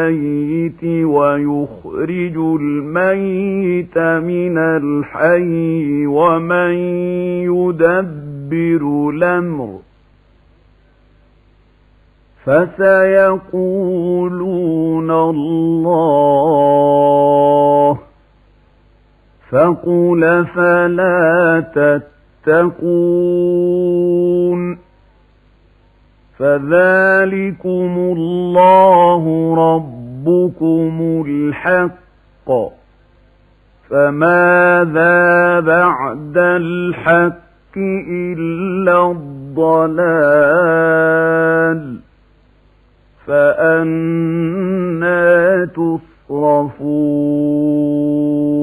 الميت ويخرج الميت من الحي ومن يدبر الأمر فسيقولون الله فقل فلا تتقون فذلكم الله ربكم الحق فماذا بعد الحق إلا الضلال فأنى تصرفون